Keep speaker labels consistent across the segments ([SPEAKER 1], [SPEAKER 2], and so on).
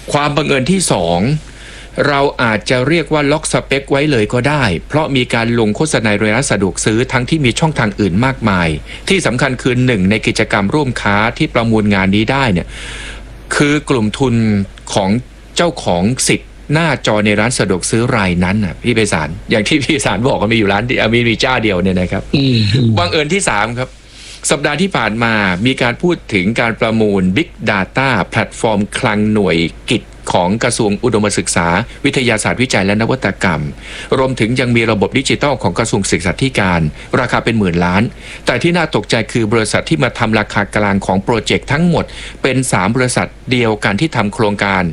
[SPEAKER 1] ความบังเอิญที่สองเราอาจจะเรียกว่าล็อกสเปคไว้เลยก็ได้เพราะมีการลงโฆษณาในร้านสะดวกซื้อทั้งที่มีช่องทางอื่นมากมายที่สำคัญคือหนึ่งในกิจกรรมร่วมค้าที่ประมูลงานนี้ได้เนี่ยคือกลุ่มทุนของเจ้าของสิทธิ์หน้าจอในร้านสะดวกซื้อรายนั้นน่ะพี่ไพศาลอย่างที่พี่ไพศาลบอกว่ามีอยู่ร้านมีเจ้าเดียวเนี่ยนะครับบังเอิญที่สามครับสัปดาห์ที่ผ่านมามีการพูดถึงการประมูล Big Data แพลตฟอร์มคลังหน่วยกิจของกระทรวงอุดมศึกษาวิทยาศาสตร์วิจัยและนวัตกรรมรวมถึงยังมีระบบดิจิทัลของกระทรวงศึกษาธิการราคาเป็นหมื่นล้านแต่ที่น่าตกใจคือบริษัทที่มาทำราคากลางของโปรเจกต์ทั้งหมดเป็น3บริษัทเดียวกันที่ทำโครงการ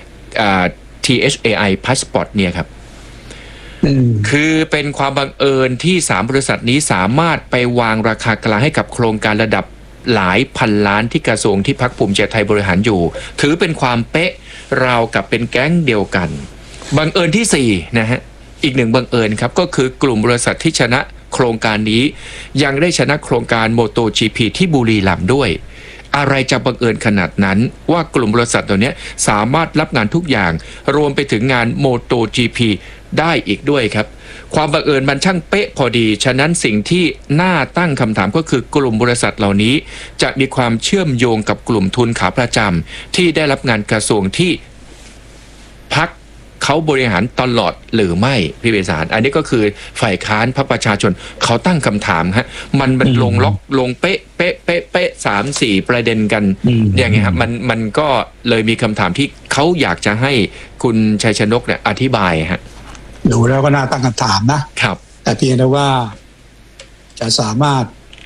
[SPEAKER 1] THAI Passport เนี่ยครับคือเป็นความบังเอิญที่3บริษัทนี้สามารถไปวางราคากลางให้กับโครงการระดับหลายพันล้านที่กระทรวงที่พรรคภูมิใจไทยบริหารอยู่ถือเป็นความเป๊ะราวกับเป็นแก๊งเดียวกันบังเอิญที่4นะฮะอีกหนึ่งบังเอิญครับก็คือกลุ่มบริษัทที่ชนะโครงการนี้ยังได้ชนะโครงการ MotoGP ที่บุรีรัมย์ด้วยอะไรจะบังเอิญขนาดนั้นว่ากลุ่มบริษัทตัวนี้สามารถรับงานทุกอย่างรวมไปถึงงาน MotoGP ได้อีกด้วยครับความบังเอิญมันช่างเป๊ะพอดีฉะนั้นสิ่งที่น่าตั้งคำถามก็คือกลุ่มบริษัทเหล่านี้จะมีความเชื่อมโยงกับกลุ่มทุนขาประจำที่ได้รับงานกระทรวงที่พรรคเขาบริหารตลอดหรือไม่พี่เบสารอันนี้ก็คือฝ่ายค้านพรรคประชาชนเขาตั้งคำถามฮะมันลงล็อกลงเป๊ะเป๊ะเป๊ะเป๊ะ3-4ประเด็นกันอย่างเงี้ยครับมันก็เลยมีคำถามที่เขาอยากจะให้คุณชัยชนกเนี่ยอธิบายฮะ
[SPEAKER 2] ดูแล้วก็น่าตั้งคำถามนะครับแต่เพียงแต่ว่าจะสามารถ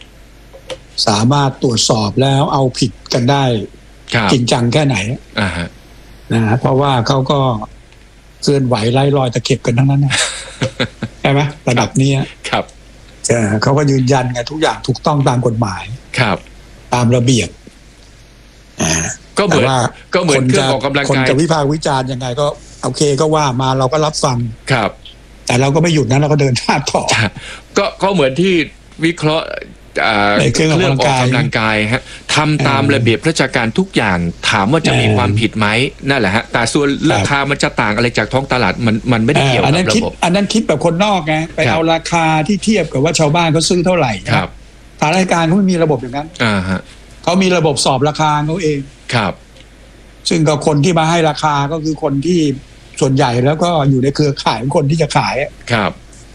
[SPEAKER 2] ตรวจสอบแล้วเอาผิดกันได้จริงจังแค่ไหนนะฮะเพราะว่าเขาก็เคลื่อนไหวไล่รอยตะเข็บกันทั้งนั้นใช่ไหมระดับนี้
[SPEAKER 1] ครับ
[SPEAKER 2] เขาก็ยืนยันไงทุกอย่างถูกต้องตามกฎหมาย
[SPEAKER 1] ครับ
[SPEAKER 2] ตามระเบียบ
[SPEAKER 1] ก็เหมือนเครื่องออกกำลังกาย
[SPEAKER 2] คนจะวิพากษ์วิจารณ์ยังไงก็โอเคก็ว่ามาเราก็รับฟัง
[SPEAKER 1] ครับ
[SPEAKER 2] แต่เราก็ไม่หยุดนะเราก็เดินหน้าต่อ
[SPEAKER 1] ก็เหมือนที่วิเคราะห์เครื่องออกกำลังกายฮะทำตามระเบียบราชการทุกอย่างถามว่าจะมีความผิดไหมนั่นแหละฮะแต่ส่วนราคามันจะต่างอะไรจากท้องตลาดมันไม่ได้เกี่ยวกับระบบ
[SPEAKER 2] อันนั้นคิดแบบคนนอกไงไปเอาราคาที่เทียบกับว่าชาวบ้านเขาซื้อเท่าไหร่
[SPEAKER 1] ครับ
[SPEAKER 2] ทางราชการเขาไม่มีระบบอย่างนั้นเขามีระบบสอบราคาเขาเอง
[SPEAKER 1] ครับ
[SPEAKER 2] ซึ่งก็คนที่มาให้ราคาก็คือคนที่ส่วนใหญ่แล้วก็อยู่ในเครือข่ายของคนที่จะขาย
[SPEAKER 1] ครับ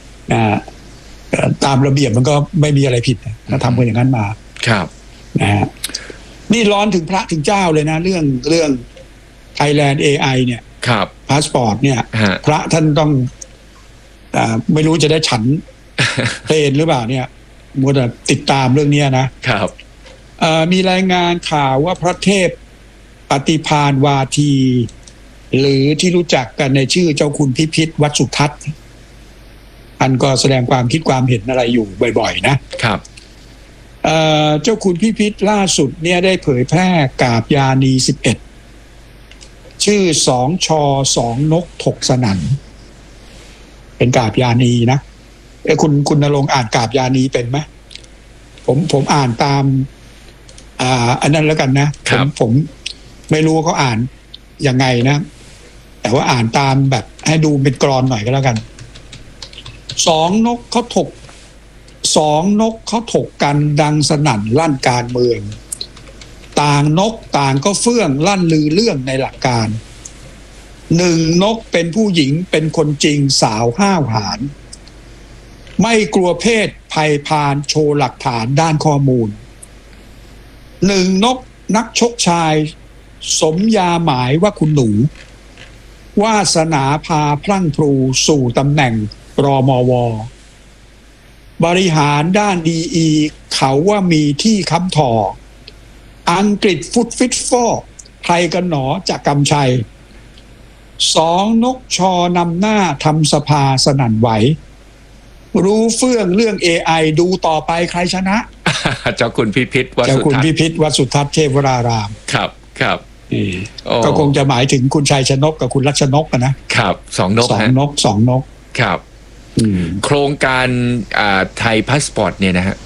[SPEAKER 2] ตามระเบียบมันก็ไม่มีอะไรผิดถ้าทำกันอย่างนั้นมา
[SPEAKER 1] ครับ
[SPEAKER 2] นี่ร้อนถึงพระถึงเจ้าเลยนะเรื่อง Thailand AI เนี่ย
[SPEAKER 1] ครับ
[SPEAKER 2] พาสปอร์ตเนี่ยพระท่านต้องไม่รู้จะได้ฉันเพลนหรือเปล่าเนี่ยมัวแต่ติดตามเรื่องนี้
[SPEAKER 1] นะครับ
[SPEAKER 2] มีรายงานข่าวว่าพระเทพปฏิภาณวาทีหรือที่รู้จักกันในชื่อเจ้าคุณพิพิธวัดสุทัศน์ท่านก็แสดงความคิดความเห็นอะไรอยู่บ่อยๆ
[SPEAKER 1] นะครับ
[SPEAKER 2] เจ้าคุณพิพิธล่าสุดเนี่ยได้เผยแพร่กาบยานี11ชื่อ2ชอ2นกถกสนั่นเป็นกาบยานีนะคุณณรงค์อ่านกาบยานีเป็นไหมผมอ่านตามอันนั้นแล้วกันนะผมไม่รู้ว่าเขาอ่านยังไงนะแต่ว่าอ่านตามแบบให้ดูเป็นกลอนหน่อยก็แล้วกัน2นกเขาถกกันดังสนั่นลั่นการเมืองต่างนกต่างก็เฟื่องลั่นลือเรื่องในหลักการ1นกเป็นผู้หญิงเป็นคนจริงสาวห้าวหาญไม่กลัวเพศภัยพานโชว์หลักฐานด้านข้อมูล1นกนักชกชายสมยาหมายว่าคุณหนูวาสนาพาพลั่งพลูสู่ตำแหน่งรมว.บริหารด้านดีอีเขาว่ามีที่ค้ำถออังกฤษฟุตฟิตฟอใครกันหนอจะกำชัย2นกชอนำหน้าทำสภาสนั่นไหวรู้เฟื่องเรื่อง AI ดูต่อไปใครชนะ
[SPEAKER 1] เจ้าคุณพิพิธวัด
[SPEAKER 2] สุทัศน์เทพวราราม
[SPEAKER 1] ครับ
[SPEAKER 2] ก็คงจะหมายถึงคุณชัยชนกกับคุณรัชนก
[SPEAKER 1] นะครับ2นก
[SPEAKER 2] ครับ
[SPEAKER 1] โครงการไทยพาสปอร์ตเนี่ยนะฮะ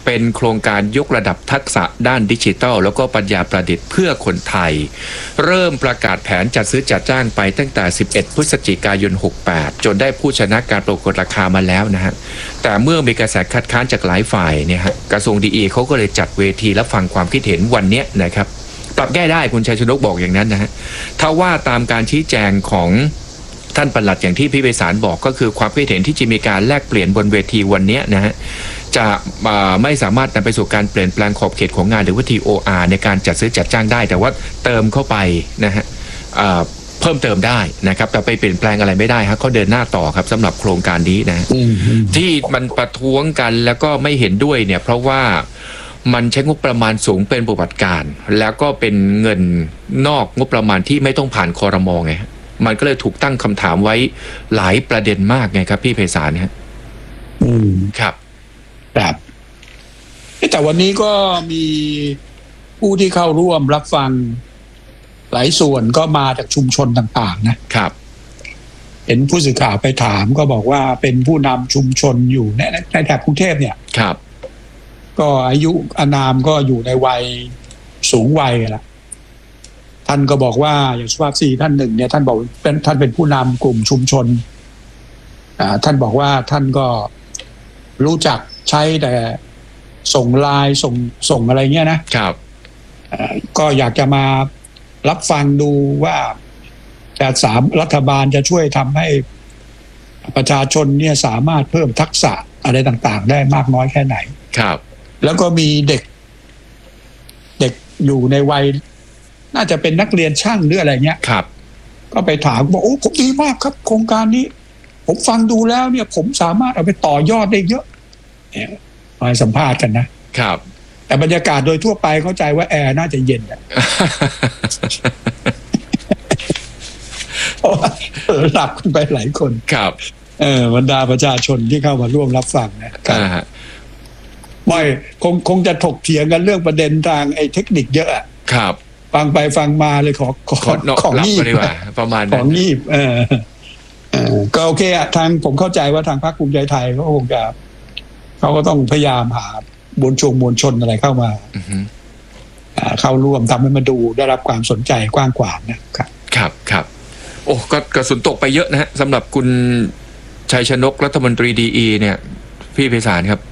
[SPEAKER 1] เป็นโครงการยกระดับทักษะด้านดิจิทัลแล้วก็ปัญญาประดิษฐ์เพื่อคนไทยเริ่มประกาศแผนจัดซื้อจัดจ้างไปตั้งแต่11พฤศจิกายน68จนได้ผู้ชนะการประกวดราคามาแล้วนะฮะแต่เมื่อมีกระแสคัดค้านจากหลายฝ่ายเนี่ยฮะกระทรวงดีเขาก็เลยจัดเวทีและฟังความคิดเห็นวันนี้นะครับปรับแก้ได้คุณชัยชนกบอกอย่างนั้นนะฮะถ้าว่าตามการชี้แจงของท่านปลัดอย่างที่พี่ไพศาลบอกก็คือความคิดเห็นที่จะมีการแลกเปลี่ยนบนเวทีวันนี้นะฮะจะไม่สามารถนำไปสู่การเปลี่ยนแปลงขอบเขตของงานหรือว่า TOR ในการจัดซื้อจัดจ้างได้แต่ว่าเติมเข้าไปนะฮะเพิ่มเติมได้นะครับแต่ไปเปลี่ยนแปลงอะไรไม่ได้ฮะเขาเดินหน้าต่อครับสำหรับโครงการนี้นะที่มันประท้วงกันแล้วก็ไม่เห็นด้วยเนี่ยเพราะว่ามันใช้งบประมาณสูงเป็นปฏิบัติการแล้วก็เป็นเงินนอกงบประมาณที่ไม่ต้องผ่านครม.ไงมันก็เลยถูกตั้งคำถามไว้หลายประเด็นมากไงครับพี่ไพศาลครับครับ
[SPEAKER 2] ครับแต่วันนี้ก็มีผู้ที่เข้าร่วมรับฟังหลายส่วนก็มาจากชุมชนต่างๆนะครับเห็นผู้สื่อข่าวไปถามก็บอกว่าเป็นผู้นำชุมชนอยู่ในแถบกรุงเทพเนี่ย
[SPEAKER 1] ครับ
[SPEAKER 2] ก็อายุอานามก็อยู่ในวัยสูงวัยแล้วท่านก็บอกว่าอย่างสุภาพสตรีท่านหนึ่งเนี่ยท่านบอกท่านเป็นผู้นำกลุ่มชุมชนท่านบอกว่าท่านก็รู้จักใช้แต่ส่งไลน์ส่งอะไรเงี้ยนะครับก็อยากจะมารับฟังดูว่ารัฐบาลจะช่วยทำให้ประชาชนเนี่ยสามารถเพิ่มทักษะอะไรต่างๆได้มากน้อยแค่ไหน
[SPEAKER 1] ครับ
[SPEAKER 2] แล้วก็มีเด็กอยู่ในวัยน่าจะเป็นนักเรียนช่างหรืออะไรเงี้ย
[SPEAKER 1] ครับ
[SPEAKER 2] ก็ไปถามบอกโอ้ผมดีมากครับโครงการนี้ผมฟังดูแล้วเนี่ยผมสามารถเอาไปต่อยอดได้เยอะเนี่ยมาสัมภาษณ์กันนะครับแต่บรรยากาศโดยทั่วไปเข้าใจว่าแอร์น่าจะเย็นหลับกันไปหลายคน
[SPEAKER 1] ครับ
[SPEAKER 2] บรรดาประชาชนที่เข้ามาร่วมรับฟังนะครับไม่คงจะถกเถียงกันเรื่องประเด็นทางไอ้เทคนิคเยอะ
[SPEAKER 1] ครับ
[SPEAKER 2] ฟังไปฟังมาเลยของงีบ
[SPEAKER 1] ประมาณ
[SPEAKER 2] ของงีบก็โอเคทางผมเข้าใจว่าทางพรรคภูมิใจไทยก็คงจะเขาก็ต้องพยายามหามวลชนอะไรเข้ามาเข้าร่วมทำให้มาดูได้รับความสนใจกว้างขวางนะครับ
[SPEAKER 1] ครับโอ้ก็กระสุนตกไปเยอะนะฮะสำหรับคุณชัยชนกรัฐมนตรีดีเนี่ยพี่ไพศาลครับ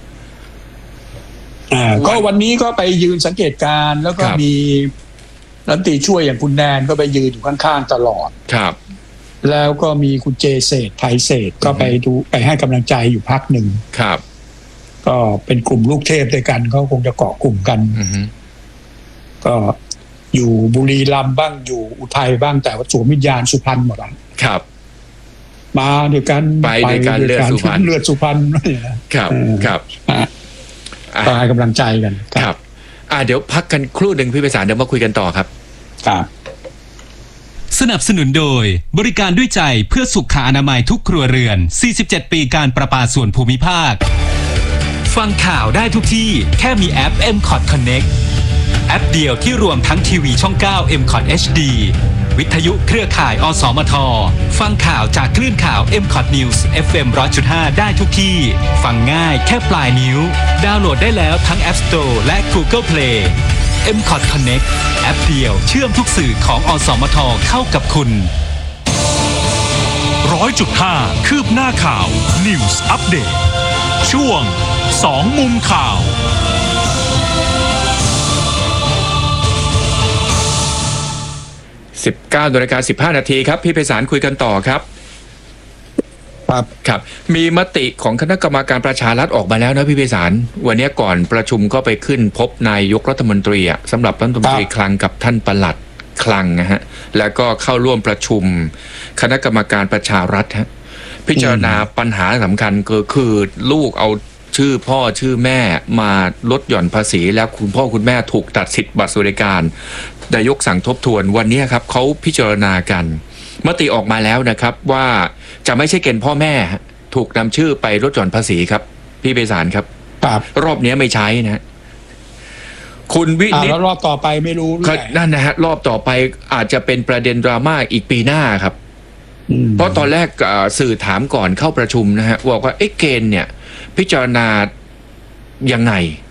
[SPEAKER 2] ก็วันนี้ก็ไปยืนสังเกตการแล้วก็มีรัฐมนตรีช่วยอย่างคุณแนนก็ไปยืนอยู่ข้างๆตลอด
[SPEAKER 1] ครับ
[SPEAKER 2] แล้วก็มีคุณเจเศษไทยเศษก็ไปดูไปให้กำลังใจอยู่พักหนึ่ง
[SPEAKER 1] ครับ
[SPEAKER 2] ก็เป็นกลุ่มลูกเทพด้วยกันเขาคงจะเกาะกลุ่มกันก็อยู่บุรีรัมย์บ้างอยู่อุทัยบ้างแต่ว่าสวมวิญญาณสุพรรณหมด
[SPEAKER 1] ครับ
[SPEAKER 2] มาด้วยกัน
[SPEAKER 1] ไปด้วยกันเลือดสุพร
[SPEAKER 2] รณ
[SPEAKER 1] ครับครับ
[SPEAKER 2] ก็ให้กำลังใจกัน
[SPEAKER 1] ครับเดี๋ยวพักกันครู่หนึ่งพี่ไพศาลเดี๋ยวมาคุยกันต่อครับ
[SPEAKER 2] ครับ
[SPEAKER 3] สนับสนุนโดยบริการด้วยใจเพื่อสุขอนามัยทุกครัวเรือน47ปีการประปาส่วนภูมิภาคฟังข่าวได้ทุกที่แค่มีแอป MCOT Connect แอปเดียวที่รวมทั้งทีวีช่อง9 MCOT HD วิทยุเครือข่ายอสมทฟังข่าวจากคลื่นข่าว MCOT News FM 100.5 ได้ทุกที่ฟังง่ายแค่ปลายนิ้วดาวน์โหลดได้แล้วทั้ง App Store และ Google Play MCOT Connect แอปเดียวเชื่อมทุกสื่อของอสมทเข้ากับคุณ
[SPEAKER 4] 100.5 คืบหน้าข่าว News Update ช่วง2มุมข่าว
[SPEAKER 1] 19:15 น.ครับพี่ไพศาลคุยกันต่อครับครับมีมติของคณะกรรมการประชารัฐออกมาแล้วนะพี่ไพศาลวันนี้ก่อนประชุมก็ไปขึ้นพบนายกรัฐมนตรีสำหรับรัฐมนตรีคลังกับท่านปลัดคลังนะฮะแล้วก็เข้าร่วมประชุมคณะกรรมการประชารัฐพิจารณาปัญหาสำคัญก็คือลูกเอาชื่อพ่อชื่อแม่มาลดหย่อนภาษีแล้วคุณพ่อคุณแม่ถูกตัดสิทธิ์บัตรสวัสดิการนายกสั่งทบทวนวันนี้ครับเขาพิจารณากันมติออกมาแล้วนะครับว่าจะไม่ใช่เกณฑ์พ่อแม่ถูกนำชื่อไปลดหย่อนภาษีครับพี่ไพศาลครับรอบนี้ไม่ใช้นะคุณวินิจ
[SPEAKER 2] แล้วรอบต่อไปไม่รู้
[SPEAKER 1] นั่นนะฮะรอบต่อไปอาจจะเป็นประเด็นดราม่าอีกปีหน้าครับเพราะตอนแรกสื่อถามก่อนเข้าประชุมนะฮะบอกว่าเกณฑ์เนี่ยพิจารณายังไง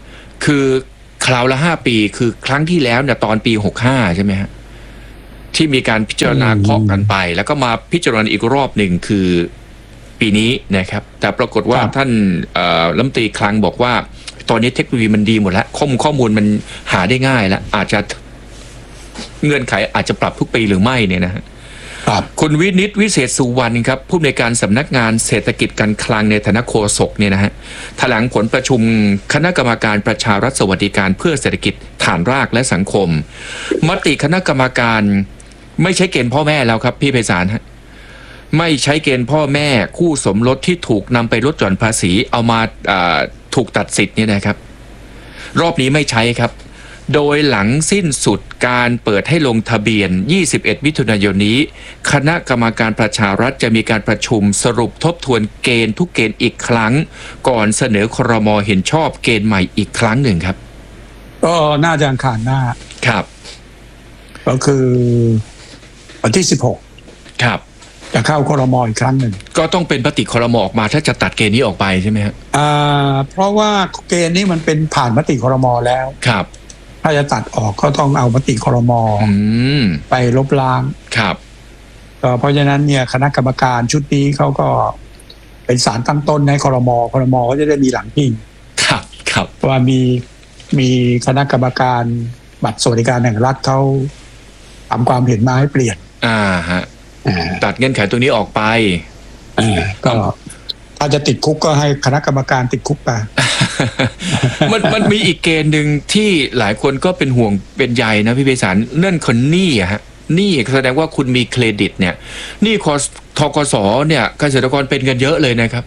[SPEAKER 1] คือคราวละ5 ปีคือครั้งที่แล้วเนี่ยตอนปี65ใช่ไหมฮะที่มีการพิจารณาเคาะกันไป แล้วก็มาพิจารณาอีกรอบหนึ่งคือปีนี้นะครับแต่ปรากฏว่าท่านรัฐมนตรีคลังบอกว่าตอนนี้เทคโนโลยีมันดีหมดแล้วข้อมูลมันหาได้ง่ายแล้วอาจจะเงื่อนไขอาจจะปรับทุกปีหรือไม่เนี่ยนะฮะคุณวินิตวิเศษสุวรรณครับผู้อำนวยการสำนักงานเศรษฐกิจการคลังในฐานะโฆษกเนี่ยนะฮะแถลงผลประชุมคณะกรรมการประชารัฐสวัสดิการเพื่อเศรษฐกิจฐานรากและสังคมมติคณะกรรมการไม่ใช้เกณฑ์พ่อแม่แล้วครับพี่ไพศาลฮะไม่ใช้เกณฑ์พ่อแม่คู่สมรสที่ถูกนำไปลดหย่อนภาษีเอามาถูกตัดสิทธิ์เนี่ยนะครับรอบนี้ไม่ใช้ครับโดยหลังสิ้นสุดการเปิดให้ลงทะเบียน21มิถุนายนนี้คณะกรรมการประชารัฐจะมีการประชุมสรุปทบทวนเกณฑ์ทุกเกณฑ์อีกครั้งก่อนเสนอครม.เห็นชอบเกณฑ์ใหม่อีกครั้งหนึ่งครับ
[SPEAKER 2] ก็น่าจะอังคารหน้า
[SPEAKER 1] ครับ
[SPEAKER 2] ก็คือวันที่16
[SPEAKER 1] ครับ
[SPEAKER 2] จะเข้าครม.อีกครั้งหนึ่ง
[SPEAKER 1] ก็ต้องเป็นมติครม.ออกมาถ้าจะตัดเกณฑ์นี้ออกไปใช่ไหมครับ
[SPEAKER 2] เพราะว่าเกณฑ์นี้มันเป็นผ่านมติครม.แล้ว
[SPEAKER 1] ครับ
[SPEAKER 2] ถ้าจะตัดออกก็ต้องเอามติครม.ไปลบล้าง
[SPEAKER 1] ครับ
[SPEAKER 2] เพราะฉะนั้นเนี่ยคณะกรรมการชุดนี้เขาก็เป็นศาลตั้งต้นในครม.ก็จะได้มีหลังพิง
[SPEAKER 1] ครับ
[SPEAKER 2] ว่ามีคณะกรรมการบัตรสวัสดิการแห่งรัฐเขาทำความเห็นมาให้เปลี่ยน
[SPEAKER 1] ฮะตัดเงื่อนไขตัวนี้ออกไป
[SPEAKER 2] ก็ถ้าจะติดคุกก็ให้คณะกรรมการติดคุกไป
[SPEAKER 1] มันมีอีกเกณฑ์หนึ่งที่หลายคนก็เป็นห่วงเป็นใยนะพี่ไพศาลเนื่องคนหนี้ฮะหนี้แสดงว่าคุณมีเครดิตเนี่ยหนี้ธกส.เนี่ยเกษตรกรเป็นกันเยอะเลยนะครับ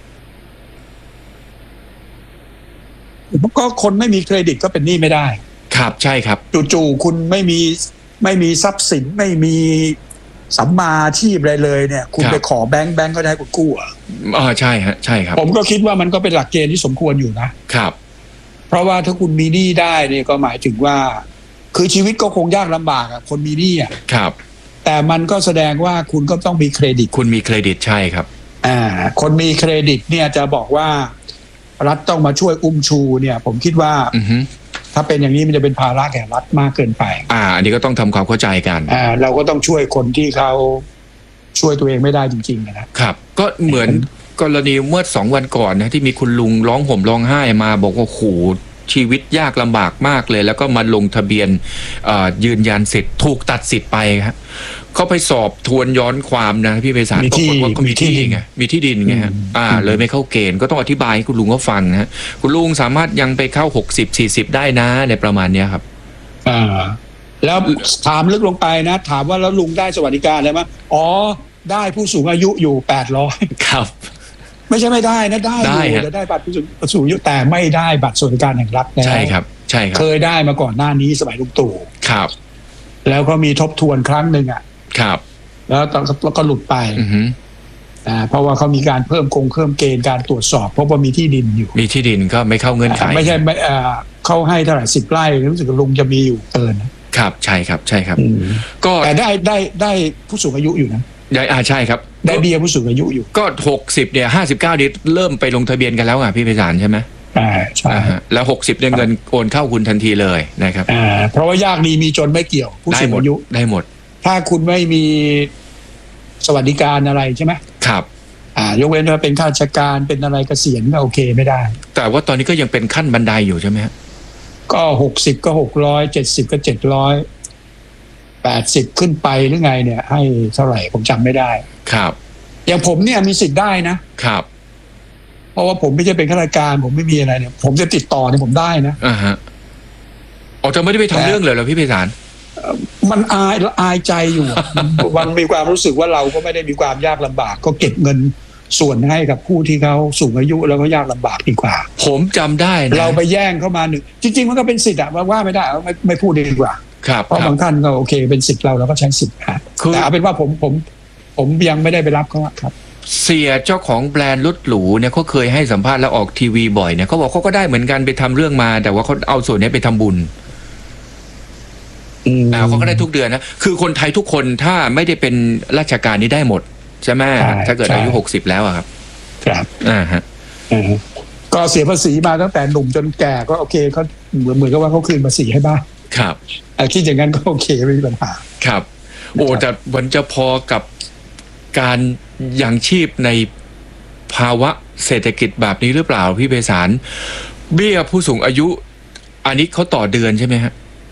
[SPEAKER 2] ก็คนไม่มีเครดิตก็เป็นหนี้ไม่ได้
[SPEAKER 1] ครับใช่ครับ
[SPEAKER 2] จู่ๆคุณไม่มีทรัพย์สินไม่มีสัมมาอาชีพอะไรเลยเนี่ยคุณไปขอแบงก์ก็ได้คุณกู้
[SPEAKER 1] ใช่ฮะใช่ครับ
[SPEAKER 2] ผมก็คิดว่ามันก็เป็นหลักเกณฑ์ที่สมควรอยู่
[SPEAKER 1] นะครับ
[SPEAKER 2] เพราะว่าถ้าคุณมีหนี้ได้เนี่ยก็หมายถึงว่าคือชีวิตก็คงยากลำบากอ่ะคนมีหนี้อ่ะ
[SPEAKER 1] ครับ
[SPEAKER 2] แต่มันก็แสดงว่าคุณก็ต้องมีเครดิต
[SPEAKER 1] คุณมีเครดิตใช่ครับ
[SPEAKER 2] คนมีเครดิตเนี่ยจะบอกว่ารัฐต้องมาช่วยอุ้มชูเนี่ยผมคิดว่าถ้าเป็นอย่างนี้มันจะเป็นภาระแก่รัฐมากเกินไป
[SPEAKER 1] อันนี้ก็ต้องทำความเข้าใจกัน
[SPEAKER 2] เราก็ต้องช่วยคนที่เขาช่วยตัวเองไม่ได้จริงๆ
[SPEAKER 1] นะครับก็เหมือนกรณีเมื่อ2 วันก่อนนะที่มีคุณลุงร้องห่มร้องไห้มาบอกว่าโหชีวิตยากลำบากมากเลยแล้วก็มาลงทะเบียนยืนยันสิทธิ์ถูกตัดสิทธิ์ไปครับเขาไปสอบทวนย้อนความนะพี่ไพศาลปรากฏว่าก็มีที่ไงมีที่ดินไงฮะเลยไม่เข้าเกณฑ์ก็ต้องอธิบายให้คุณลุงเขาฟังนะฮะคุณลุงสามารถยังไปเข้า60-40ได้นะในประมาณนี้ครับ
[SPEAKER 2] แล้วถามลึกลงไปนะถามว่าแล้วลุงได้สวัสดิการอะไรมั้ยได้ผู้สูงอายุอยู่800
[SPEAKER 1] ครับ
[SPEAKER 2] ไม่ใช่ไม่ได้นะได้อยู่ได้บัตรผู้สูงอายุแต่ไม่ได้บัตรสวัสดิการแห่งรัฐ
[SPEAKER 1] ใช่ครับใช่ครับ
[SPEAKER 2] เคยได้มาก่อนหน้านี้สมัยลุงตู่
[SPEAKER 1] ครับ
[SPEAKER 2] แล้วก็มีทบทวนครั้งหนึ่ง
[SPEAKER 1] ครับ
[SPEAKER 2] แล้วก็หลุดไปเพราะว่าเขามีการเพิ่มเกณฑ์การตรวจสอบเพราะว่ามีที่ดินอยู่
[SPEAKER 1] มีที่ดินก็ไม่เข้าเงื่อนไข
[SPEAKER 2] ไม่ใช่เขาให้เท่าไหร่10 ไร่รู้สึกลุงจะมีอยู่เกิน
[SPEAKER 1] ครับใช่ครับใช่ครับ
[SPEAKER 2] ก็แต่ได้ผู้สูงอายุอยู่นะ
[SPEAKER 1] ได้ใช่ครับ
[SPEAKER 2] ได้เบี้ยผู้สูงอายุอยู่
[SPEAKER 1] ก็60เนี่ย59นี่เริ่มไปลงทะเบียนกันแล้วพี่ไพศาลใช่ไหม
[SPEAKER 2] ใช่
[SPEAKER 1] แล้ว60เนี่ยเงินโอนเข้าคุณทันทีเลยนะครับ
[SPEAKER 2] เพราะว่ายากดีมีจนไม่เกี่ยวผู้สูงอายุ
[SPEAKER 1] ได้หมด
[SPEAKER 2] ถ้าคุณไม่มีสวัสดิการอะไรใช่ไหม
[SPEAKER 1] ครับ
[SPEAKER 2] ยกเว้นว่าเป็นข้าราชการเป็นอะไรเกษียณก็โอเคไม่ได้
[SPEAKER 1] แต่ว่าตอนนี้ก็ยังเป็นขั้นบันไดอยู่ใช่ไหม
[SPEAKER 2] ก็60ก็600 70ก็700 80ขึ้นไปหรือไงเนี่ยให้เท่าไหร่ผมจำไม่ได้
[SPEAKER 1] ครับ
[SPEAKER 2] อย่างผมเนี่ยมีสิทธิ์ได้นะครับเพราะว่าผมไม่ใช่เป็นข้าราชการผมไม่มีอะไรเนี่ยผมจะติดต่อเนี่ยผมได้นะ
[SPEAKER 1] จะไม่ได้ไปทำเรื่องเลยเหรอพี่ไพศาล
[SPEAKER 2] มันอายใจอยู่มันมีความรู้สึกว่าเราก็ไม่ได้มีความยากลำบากก็เก็บเงินส่วนให้กับผู้ที่เขาสูงอายุแล้วก็ยากลำบากดีกว่า
[SPEAKER 1] ผมจำได้นะ
[SPEAKER 2] เราไปแย่งเข้ามาหนึ่งจริงๆมันก็เป็นสิทธิ์ว่าไม่ได้ไม่พูดดีกว่าเพราะบางท่านก็โอเคเป็นสิทธิ์เราก็ใช้สิทธิ์แต่เอาเป็นว่าผมยังไม่ได้ไปรับเขาครับ
[SPEAKER 1] เสียเจ้าของแบรนด์รถหรูเนี่ยเขาเคยให้สัมภาษณ์แล้วออกทีวีบ่อยเนี่ยเขาบอกเขาก็ได้เหมือนกันไปทำเรื่องมาแต่ว่าเขาเอาส่วนนี้ไปทำบุญเขาก็ได้ทุกเดือนนะคือคนไทยทุกคนถ้าไม่ได้เป็นราชการนี้ได้หมดใช่ไหมถ้าเกิดอายุ60แล้วครับ
[SPEAKER 2] ครับ
[SPEAKER 1] ฮะ
[SPEAKER 2] ก็เสียภาษีมาตั้งแต่หนุ่มจนแก่ก็โอเคเขาเหมือนกับว่าเขาคืนภาษีให้บ้าง
[SPEAKER 1] ครับ
[SPEAKER 2] คิดอย่างนั้นก็โอเคไม่มีปัญหา
[SPEAKER 1] ครับ โอ้แต่มันจะพอกับการยังชีพในภาวะเศรษฐกิจแบบนี้หรือเปล่าพี่ไพศาลเบี้ยผู้สูงอายุ อันนี้เขาต่อเดือนใช่ไหมฮะ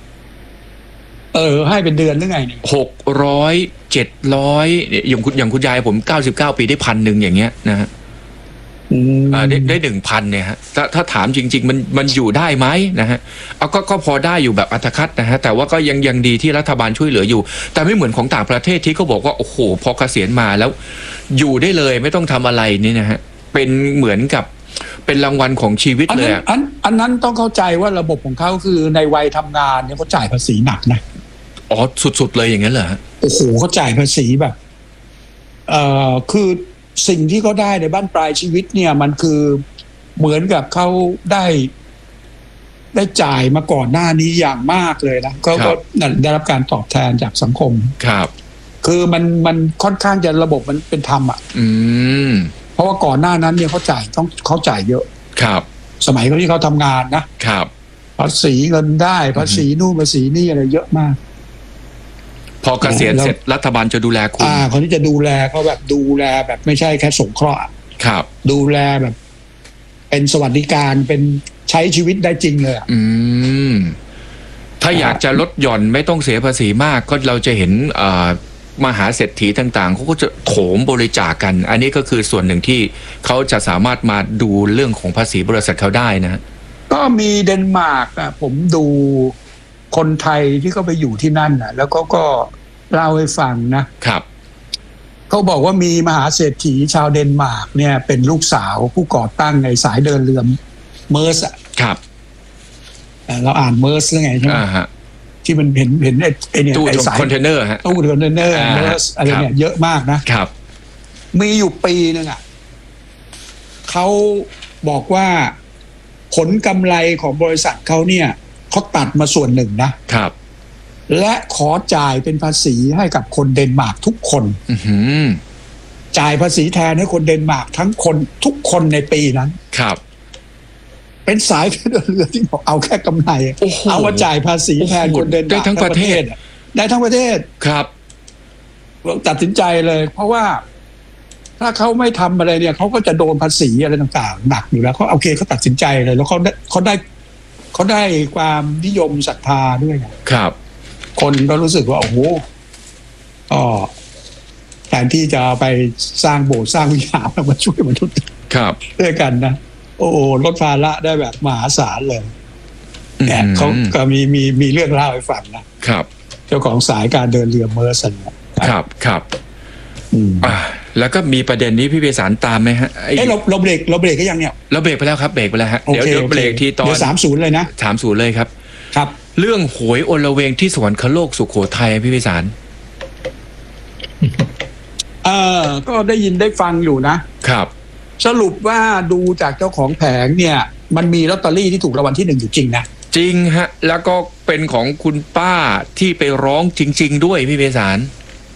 [SPEAKER 2] ให้เป็นเดือนหรือไงเนี่ย
[SPEAKER 1] 600 700อย่างคุณยายผม99 ปีได้1,000อย่างเงี้ยนะฮะได้ 1,000 เนี่ยฮะถ้าถามจริงๆมันอยู่ได้ไหมนะฮะเอาก็พอได้อยู่แบบอัตคัดนะฮะแต่ว่าก็ยังดีที่รัฐบาลช่วยเหลืออยู่แต่ไม่เหมือนของต่างประเทศที่เขาบอกว่าโอ้โหพอเกษียณมาแล้วอยู่ได้เลยไม่ต้องทำอะไรนี่นะฮะเป็นเหมือนกับเป็นรางวัลของชีวิตเลย
[SPEAKER 2] อันนั้นต้องเข้าใจว่าระบบของเขาคือในวัยทำงานเนี่ยเขาจ่ายภาษีหนักนะ
[SPEAKER 1] อ๋อสุดๆเลยอย่างนั้นเหรอ
[SPEAKER 2] โอ้โหเขาจ่ายภาษีแบบคือสิ่งที่เขาได้ในบ้านปลายชีวิตเนี่ยมันคือเหมือนกับเขาได้จ่ายมาก่อนหน้านี้อย่างมากเลยนะก็ได้รับการตอบแทนจากสังคม
[SPEAKER 1] ครับ
[SPEAKER 2] คือมันค่อนข้างจะระบบมันเป็นธรรมอ่ะเพราะว่าก่อนหน้านั้นเนี่ยเขาจ่ายเยอะ
[SPEAKER 1] ครับ
[SPEAKER 2] สมัยที่เขาทำงานนะครับภาษีเงินได้ภาษีนู่นภาษีนี่อะไรเยอะมาก
[SPEAKER 1] พอเกษียณเสร็จรัฐบาลจะดูแลคุณ
[SPEAKER 2] คนที่จะดูแลเขาแบบดูแลแบบไม่ใช่แค่สงเคราะห์
[SPEAKER 1] ครับ
[SPEAKER 2] ดูแลแบบเป็นสวัสดิการเป็นใช้ชีวิตได้จริงเลย
[SPEAKER 1] ถ้าอยากจะลดหย่อนไม่ต้องเสียภาษีมากก็เราจะเห็นมหาเศรษฐีต่างๆเขาก็จะโถมบริจาคกันอันนี้ก็คือส่วนหนึ่งที่เขาจะสามารถมาดูเรื่องของภาษีบริษัทเขาได้นะ
[SPEAKER 2] ก็มีเดนมาร์กผมดูคนไทยที่เขาไปอยู่ที่นั่นแล้วก็เล่าให้ฟังนะครับเขาบอกว่ามีมหาเศรษฐีชาวเดนมาร์กเนี่ยเป็นลูกสาวผู้ก่อตั้งในสายเดินเรือเมอร์ส
[SPEAKER 1] ครับ
[SPEAKER 2] เราอ่านเมอร์สหรือไงใช่ไหมที่มันเห็นไอ้เนี่ย
[SPEAKER 1] ตู้คอนเทนเนอร์ฮะ
[SPEAKER 2] ตู้คอนเทนเนอร์เมอร์สอะไรเนี่ยเยอะมาก
[SPEAKER 1] นะครับ
[SPEAKER 2] มีอยู่ปีนึงเขาบอกว่าผลกำไรของบริษัทเขาเนี่ยเขาตัดมาส่วนหนึ่ง
[SPEAKER 1] นะครับ
[SPEAKER 2] และขอจ่ายเป็นภาษีให้กับคนเดนมาร์กทุกคนจ่ายภาษีแทนให้คนเดนมาร์กทั้งคนทุกคนในปีนั้น
[SPEAKER 1] ครับ
[SPEAKER 2] เป็นสายเรือที่บอกเอาแค่กำไรเอามาจ่ายภาษีแทนคนเดนมาร์ก
[SPEAKER 1] ได้ทั้งประเทศ
[SPEAKER 2] ได้ทั้งประเทศ
[SPEAKER 1] ครับ
[SPEAKER 2] ตัดสินใจเลยเพราะว่าถ้าเขาไม่ทำอะไรเนี่ยเขาก็จะโดนภาษีอะไรต่างๆหนักอยู่แล้วเขาโอเคเขาตัดสินใจเลยแล้วเขาได้ความนิยมศรัทธาด้วย
[SPEAKER 1] ครับ
[SPEAKER 2] คนก็รู้สึกว่าโอ้โหแทนที่จะไปสร้างโบสถ์สร้างวิหารมาช่วยมนุษย์ด้วยกันนะโอ้ลดภาระได้แบบมหาศาลเลยเนี่ยเขาก็มีเรื่องเล่าให้ฟังนะครับเจ้าของสายการเดินเรือเมอร์สัน
[SPEAKER 1] ครับแล้วก็มีประเด็นนี้พี่เบสารตามไหมฮะ
[SPEAKER 2] เราเบรกก็ยังเนี่ย
[SPEAKER 1] เราเบรกไปแล้วครับเบรกไปแล้วฮะเดี๋ยวเบรกที่ตอน
[SPEAKER 2] 30เลยนะ
[SPEAKER 1] 30เลยครับ
[SPEAKER 2] ครับ
[SPEAKER 1] เรื่องหวยอลเวงที่สวรรคโลกสุโขทัยพี่เบสาร
[SPEAKER 2] ก็ได้ยินได้ฟังอยู่นะครับสรุปว่าดูจากเจ้าของแผงเนี่ยมันมีลอตเตอรี่ที่ถูกรางวัลที่1อยู่จริงนะ
[SPEAKER 1] จริงฮะแล้วก็เป็นของคุณป้าที่ไปร้องจริงๆด้วยพี่เบสาร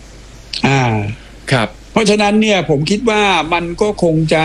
[SPEAKER 1] ครับ
[SPEAKER 2] เพราะฉะนั้นเนี่ยผมคิดว่ามันก็คงจะ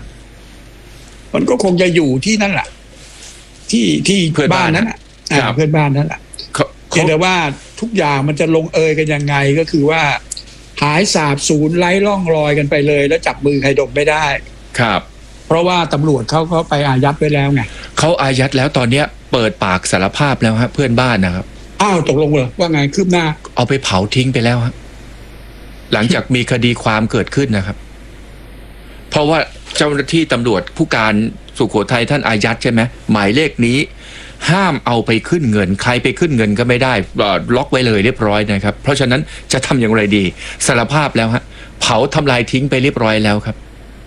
[SPEAKER 2] อยู่ที่นั่นแหละที่
[SPEAKER 1] เพื่อนบ้าน
[SPEAKER 2] นั้นเพื่อนบ้านนั่นแหละแต่ว่าทุกอย่างมันจะลงเอยกันยังไงก็คือว่าหายสาบสูญไร้ร่องรอยกันไปเลยแล้วจับมือใครดมไม่ได้
[SPEAKER 1] ครับ
[SPEAKER 2] เพราะว่าตำรวจเขาไปอายัดไว้แล้วไง
[SPEAKER 1] เขาอายัดแล้วตอนเนี้ยเปิดปากสารภาพแล้วฮะเพื่อนบ้านนะครับ
[SPEAKER 2] ตกลงเลยว่าไงคืบหน้า
[SPEAKER 1] เอาไปเผาทิ้งไปแล้วฮะหลังจากมีคดีความเกิดขึ้นนะครับเพราะว่าเจ้าหน้าที่ตำรวจผู้การสุโขทัยท่านอายัดใช่ไหมหมายเลขนี้ห้ามเอาไปขึ้นเงินใครไปขึ้นเงินก็ไม่ได้ล็อกไว้เลยเรียบร้อยนะครับเพราะฉะนั้นจะทำอย่างไรดีสารภาพแล้วฮะเผาทำลายทิ้งไปเรียบร้อยแล้วครับ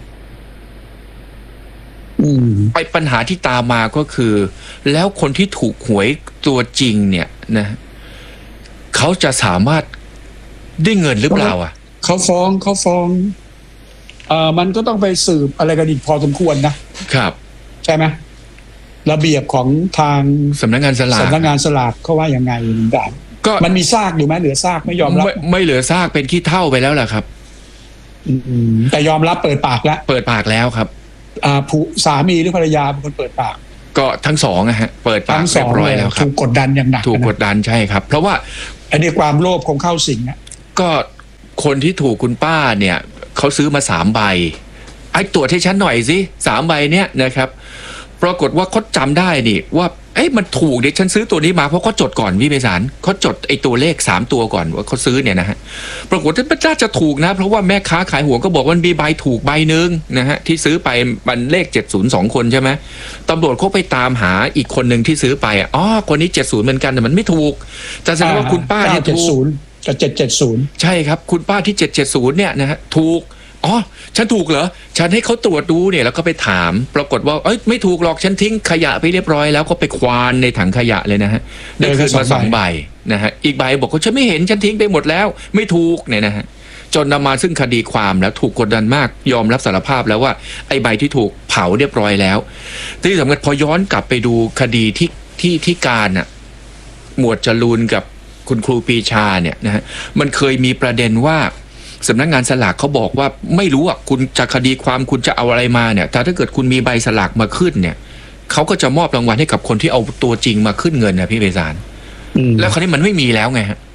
[SPEAKER 1] ไปปัญหาที่ตามมาก็คือแล้วคนที่ถูกหวยตัวจริงเนี่ยนะเขาจะสามารถได้เงินหรือเปล่า
[SPEAKER 2] เขาฟ้องมันก็ต้องไปสืบอะไรกันอีกพอสมควร
[SPEAKER 1] นะครับ
[SPEAKER 2] ใช่ไหมระเบียบของทาง
[SPEAKER 1] สำนักงานสล
[SPEAKER 2] ากเขาว่ายังไงได้ก็มันมีซากอยู่ไหมเหลือซากไม่ยอมรับ
[SPEAKER 1] ไม่เหลือซากเป็นขี้เถ้าไปแล้วแหละครับ
[SPEAKER 2] แต่ยอมรับเปิดปากแล้ว
[SPEAKER 1] ครับ
[SPEAKER 2] ผู้สามีหรือภรรยาเป็นคนเปิดปาก
[SPEAKER 1] ก็ทั้งสองนะฮะเปิดปาก
[SPEAKER 2] ทั้งส
[SPEAKER 1] เรี
[SPEAKER 2] อย ง
[SPEAKER 1] บร้อยแล้วครับ
[SPEAKER 2] ถูกกดดันอย่างหนัก
[SPEAKER 1] ถูกกดดันใช่ครับ เพราะว่า
[SPEAKER 2] อันนี้ความโลภคงเข้าสิงอ่ะ
[SPEAKER 1] ก็คนที่ถูกคุณป้าเนี่ยเขาซื้อมา3 ใบไอ้ตรวจให้ฉันหน่อยสิ3 ใบเนี่ยนะครับปรากฏว่าเขาจำได้นี่ว่ามันถูกเดี๋ยวฉันซื้อตัวนี้มาเพราะเขาจดก่อนพี่ไพศาลเขาจดไอ้ตัวเลข3 ตัวก่อนว่าเขาซื้อเนี่ยนะฮะปรากฏว่าน่าจะถูกนะเพราะว่าแม่ค้าขายหัวก็บอกว่ามันมีใบถูกใบหนึ่งนะฮะที่ซื้อไปมันเลข702คนใช่ไหมตำรวจเขาไปตามหาอีกคนหนึ่งที่ซื้อไปคนนี้70เหมือนกันแต่มันไม่ถูกแต่แสดงว่าคุณป้าเนี่ยถูก
[SPEAKER 2] กับ770
[SPEAKER 1] ใช่ครับคุณป้าที่770เนี่ยนะฮะถูกฉันถูกเหรอฉันให้เขาตรวจดูเนี่ยแล้วก็ไปถามปรากฏว่าไม่ถูกหรอกฉันทิ้งขยะไปเรียบร้อยแล้วก็ไปควานในถังขยะเลยนะฮะได้คืนมา2 ใบนะฮะอีกใบบอกว่าฉันไม่เห็นฉันทิ้งไปหมดแล้วไม่ถูกเนี่ยนะฮะจนนำมาซึ่งคดีความแล้วถูกกดดันมากยอมรับสารภาพแล้วว่าไอ้ใบที่ถูกเผาเรียบร้อยแล้วที่สำคัญพอย้อนกลับไปดูคดีที่การน่ะหมวดจรูนกับคุณครูปรีชาเนี่ยนะฮะมันเคยมีประเด็นว่าสำนักงานสลากเขาบอกว่าไม่รู้คุณจะคดีความคุณจะเอาอะไรมาเนี่ยแต่ถ้าเกิดคุณมีใบสลากมาขึ้นเนี่ยเขาก็จะมอบรางวัลให้กับคนที่เอาตัวจริงมาขึ้นเงินนะพี่ไพศาลแล้วคราวนี้มันไม่มีแล้วไงฮะ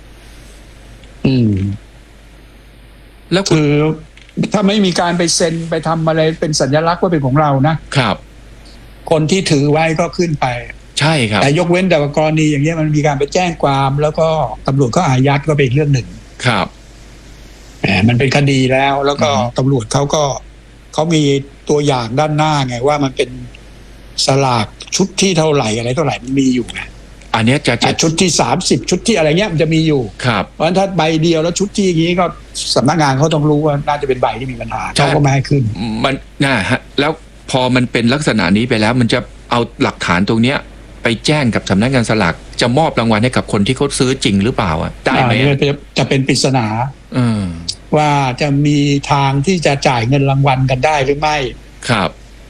[SPEAKER 2] แล้วคือถ้าไม่มีการไปเซ็นไปทำอะไรเป็นสัญลักษณ์ว่าเป็นของเรานะครับคนที่ถือไว้ก็ขึ้นไป
[SPEAKER 1] ใช่ครับ
[SPEAKER 2] แต่ยกเว้นแต่กรณีอย่างเงี้ยมันมีการไปแจ้งความแล้วก็ตำรวจก็อายัดก็เป็นเรื่องหนึ่ง
[SPEAKER 1] ครับ
[SPEAKER 2] มันเป็นคดีแล้วก็ตำรวจเขามีตัวอย่างด้านหน้าไงว่ามันเป็นสลากชุดที่เท่าไหร่อะไรเท่าไหร่มันมีอยู่ไง
[SPEAKER 1] อันนี้จะ
[SPEAKER 2] ชุดที่30ชุดที่อะไรเงี้ยมันจะมีอยู่
[SPEAKER 1] ครับ
[SPEAKER 2] เพราะฉะนั้นถ้าใบเดียวแล้วชุดที่อย่างนี้ก็สำนักงานเขาต้องรู้ว่าน่าจะเป็นใบที่มีปัญหาเขาก็ไม่ให้ขึ้น
[SPEAKER 1] มันฮะแล้วพอมันเป็นลักษณะนี้ไปแล้วมันจะเอาหลักฐานตรงเนี้ยไปแจ้งกับสำนักงานสลากจะมอบรางวัลให้กับคนที่เขาซื้อจริงหรือเปล่าได้ไหม
[SPEAKER 2] จะเป็นปริศนาว่าจะมีทางที่จะจ่ายเงินรางวัลกันได้หรือไม่
[SPEAKER 1] ครับ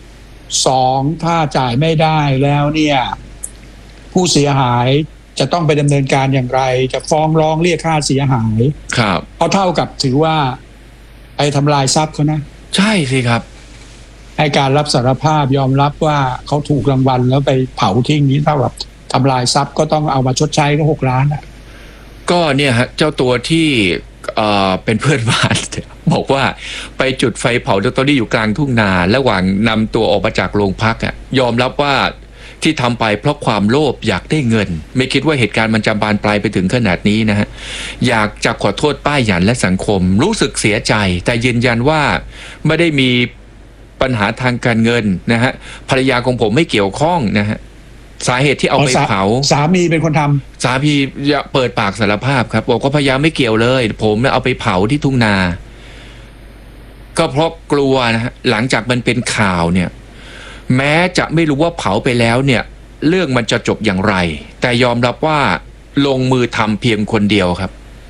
[SPEAKER 2] 2ถ้าจ่ายไม่ได้แล้วเนี่ยผู้เสียหายจะต้องไปดำเนินการอย่างไรจะฟ้องร้องเรียกค่าเสียหาย
[SPEAKER 1] ครับ
[SPEAKER 2] เพราะเท่ากับถือว่าไปทำลายทรัพย์เขานะ
[SPEAKER 1] ใช่สิครับ
[SPEAKER 2] ให้การรับสารภาพยอมรับว่าเขาถูกรางวัลแล้วไปเผาทิ้งนี้เท่ากับทำลายทรัพย์ก็ต้องเอามาชดใช้ก็6 ล้าน
[SPEAKER 1] ก็เนี่ยฮะเจ้าตัวที่เป็นเพื่อนบ้านบอกว่าไปจุดไฟเผาตอนนี้อยู่กลางทุ่งนาระหว่างนำตัวออกมาจากโรงพักยอมรับว่าที่ทำไปเพราะความโลภอยากได้เงินไม่คิดว่าเหตุการณ์มันจะบานปลายไปถึงขนาดนี้นะฮะอยากจะขอโทษป้าหยันและสังคมรู้สึกเสียใจแต่ยืนยันว่าไม่ได้มีปัญหาทางการเงินนะฮะภรรยาของผมไม่เกี่ยวข้องนะฮะสาเหตุที่เอาไปเผา
[SPEAKER 2] สามีเป็นคนทำ
[SPEAKER 1] สามีเปิดปากสารภาพครับบอกว่าภรรยาไม่เกี่ยวเลยผมเอาไปเผาที่ทุ่งนาก็เพราะกลัวนะฮะหลังจากมันเป็นข่าวเนี่ยแม้จะไม่รู้ว่าเผาไปแล้วเนี่ยเรื่องมันจะจบอย่างไรแต่ยอมรับว่าลงมือทำเพียงคนเดียวครับ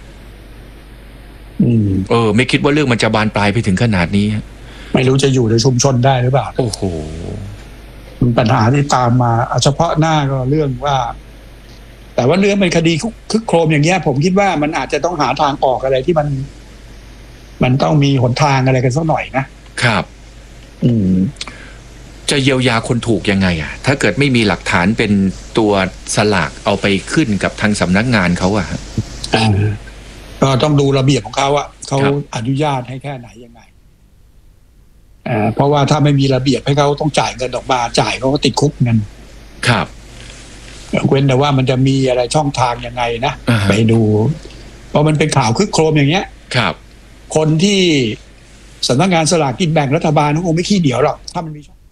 [SPEAKER 1] ไม่คิดว่าเรื่องมันจะบานปลายไปถึงขนาดนี้
[SPEAKER 2] ไม่รู้จะอยู่ในชุมชนได้หรือเปล่า
[SPEAKER 1] โอ้โห
[SPEAKER 2] ปัญหาที่ตามมาเฉพาะหน้าก็เรื่องว่าแต่ว่าเรื่องเป็นคดีคึกโครมอย่างเงี้ยผมคิดว่ามันอาจจะต้องหาทางออกอะไรที่มันต้องมีหนทางอะไรกันสักหน่อย
[SPEAKER 1] นะครับจะเยียวยาคนถูกยังไงถ้าเกิดไม่มีหลักฐานเป็นตัวสลากเอาไปขึ้นกับทางสำนักงานเขา
[SPEAKER 2] ก็ต้องดูระเบียบของเขาเขาอนุญาตให้แค่ไหนยังไงเพราะว่าถ้าไม่มีระเบียบให้เขาต้องจ่ายเงินออกมาจ่ายเขาก็ติดคุกเงิน
[SPEAKER 1] ครับ
[SPEAKER 2] เว้นแต่ว่ามันจะมีอะไรช่องทางยังไงนะไปดูเพราะมันเป็นข่าวคึกโครมอย่างเงี้ย
[SPEAKER 1] ครับ
[SPEAKER 2] คนที่สำนักงานสลากกินแบ่งรัฐบาลเขาคงไม่ขี้เดียวหรอกถ้ามันมีช่อง